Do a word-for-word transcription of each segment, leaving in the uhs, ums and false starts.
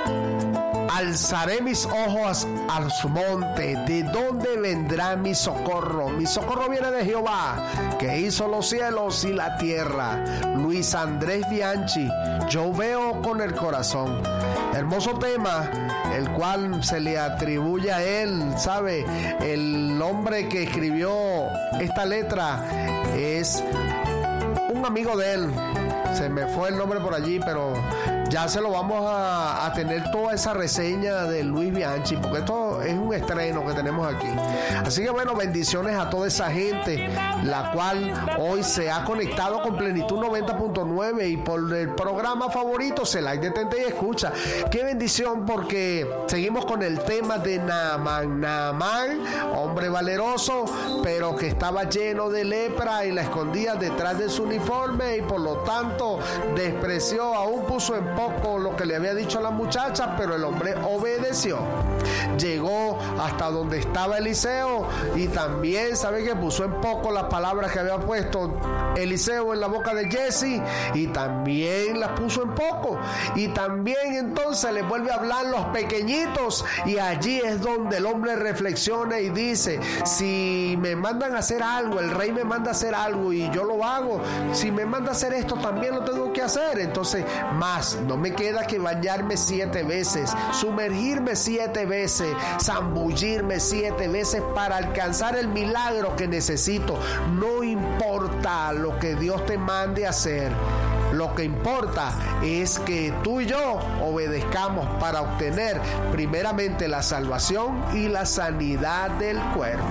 Alzaré mis ojos al monte, ¿de dónde vendrá mi socorro? Mi socorro viene de Jehová, que hizo los cielos y la tierra. Luis Andrés Bianchi, yo veo con el corazón. Hermoso tema, el cual se le atribuye a él, ¿sabe? El hombre que escribió esta letra es un amigo de él. Se me fue el nombre por allí, pero ya se lo vamos a, a tener toda esa reseña de Luis Bianchi, porque esto es un estreno que tenemos aquí. Así que bueno, bendiciones a toda esa gente, la cual hoy se ha conectado con Plenitud noventa punto nueve y por el programa favorito, se like, detente y escucha. Qué bendición, porque seguimos con el tema de Naamán. Naamán, hombre valeroso, pero que estaba lleno de lepra y la escondía detrás de su uniforme y por lo tanto despreció, aún puso en poco lo que le había dicho a la muchacha, pero el hombre obedeció. Llegó hasta donde estaba Eliseo y también, ¿sabe qué? Puso en poco las palabras que había puesto Eliseo en la boca de Jesse y también las puso en poco. Y también entonces le vuelve a hablar los pequeñitos y allí es donde el hombre reflexiona y dice: si me mandan a hacer algo, el rey me manda a hacer algo y yo lo hago, si me manda a hacer esto también lo tengo que hacer. Entonces más no me queda que bañarme siete veces, sumergirme siete veces, zambullirme siete veces para alcanzar el milagro que necesito. No importa lo que Dios te mande a hacer, lo que importa es que tú y yo obedezcamos para obtener primeramente la salvación y la sanidad del cuerpo.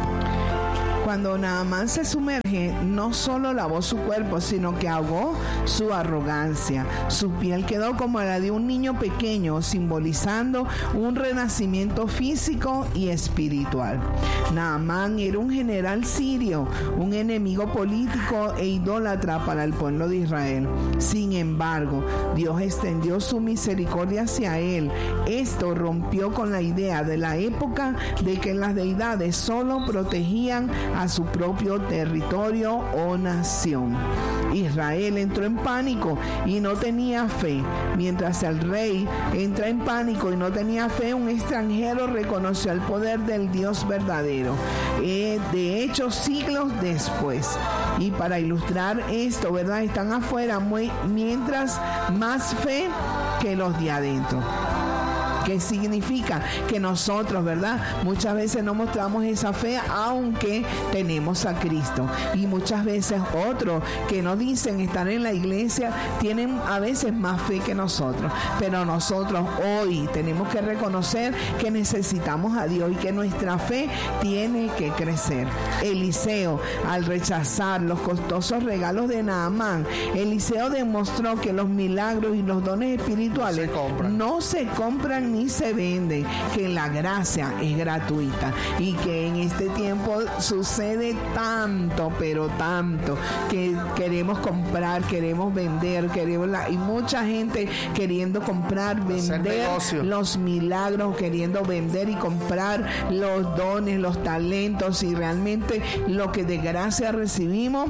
Cuando Naamán se sumerge, no solo lavó su cuerpo, sino que ahogó su arrogancia. Su piel quedó como la de un niño pequeño, simbolizando un renacimiento físico y espiritual. Naamán era un general sirio, un enemigo político e idólatra para el pueblo de Israel. Sin embargo, Dios extendió su misericordia hacia él. Esto rompió con la idea de la época de que las deidades solo protegían a su propio territorio o nación. Israel entró en pánico y no tenía fe. Mientras el rey entra en pánico y no tenía fe, un extranjero reconoció el poder del Dios verdadero. Eh, de hecho, siglos después. Y para ilustrar esto, ¿verdad? Están afuera muy, mientras más fe que los de adentro. ¿Qué significa? Que nosotros, ¿verdad? Muchas veces no mostramos esa fe aunque tenemos a Cristo. Y muchas veces otros que no dicen estar en la iglesia tienen a veces más fe que nosotros. Pero nosotros hoy tenemos que reconocer que necesitamos a Dios y que nuestra fe tiene que crecer. Eliseo, al rechazar los costosos regalos de Naamán, Eliseo demostró que los milagros y los dones espirituales se no se compran ni se venden, que la gracia es gratuita y que en este tiempo sucede tanto, pero tanto, que queremos comprar, queremos vender, queremos la, y mucha gente queriendo comprar, vender los milagros, queriendo vender y comprar los dones, los talentos, y realmente lo que de gracia recibimos,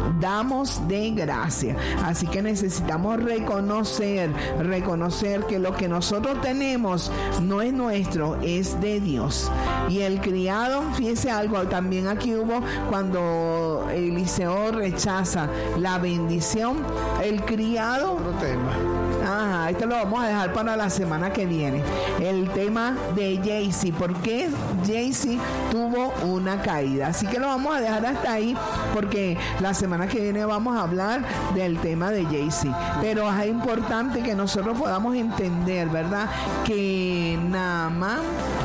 damos de gracia. Así que necesitamos reconocer, reconocer que lo que nosotros tenemos no es nuestro, es de Dios. Y el criado, fíjese algo, también aquí hubo, cuando Eliseo rechaza la bendición, el criado, otro tema. Ajá, esto lo vamos a dejar para la semana que viene. El tema de Jaycee, ¿por qué Jaycee tuvo una caída? Así que lo vamos a dejar hasta ahí, porque la semana que viene vamos a hablar del tema de Jaycee. Pero es importante que nosotros podamos entender, ¿verdad?, que Naamán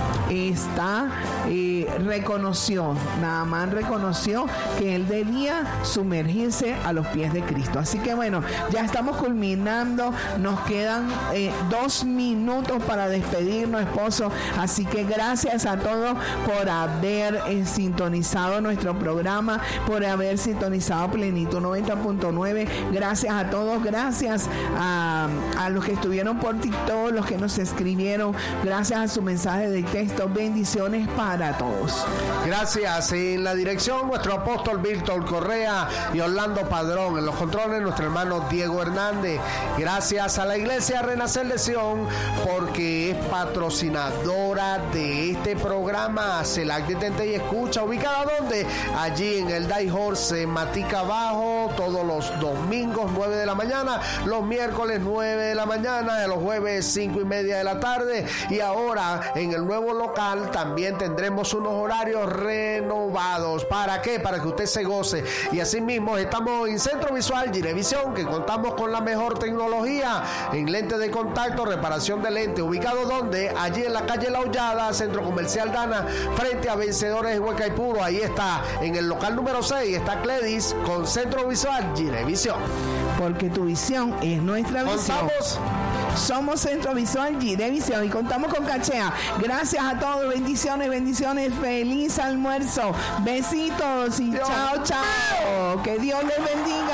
está eh, reconoció, Naamán reconoció que él debía sumergirse a los pies de Cristo. Así que bueno, ya estamos culminando, nos quedan eh, dos minutos para despedirnos, esposo. Así que gracias a todos por haber eh, sintonizado nuestro programa, por haber sintonizado Plenitud noventa punto nueve. Gracias a todos, gracias a, a los que estuvieron por TikTok, los que nos escribieron, gracias a su mensaje de texto. Bendiciones para todos. Gracias. En la dirección, nuestro apóstol Víctor Correa y Orlando Padrón. En los controles, nuestro hermano Diego Hernández. Gracias a la Iglesia Renacer de Sion porque es patrocinadora de este programa. Celac Detente y Escucha, ubicada donde, allí en el Die Horse, en Matica Abajo, todos los domingos nueve de la mañana, los miércoles nueve de la mañana, los jueves cinco y media de la tarde, y ahora en el nuevo local también tendremos unos horarios renovados. ¿Para qué? Para que usted se goce. Y asimismo estamos en Centro Visual Girevisión, que contamos con la mejor tecnología en lentes de contacto, reparación de lentes, ubicado donde, allí en la calle La Hollada, Centro Comercial Dana, frente a Vencedores de Huecaipuro. Ahí está, en el local número seis, está Cledis con Centro Visual Girevisión. Porque tu visión es nuestra visión. Contamos. Somos Centro Visual Girevisión y contamos con Cachea. Gracias a todos, bendiciones, bendiciones, feliz almuerzo, besitos y Dios. chao, chao. Que Dios les bendiga.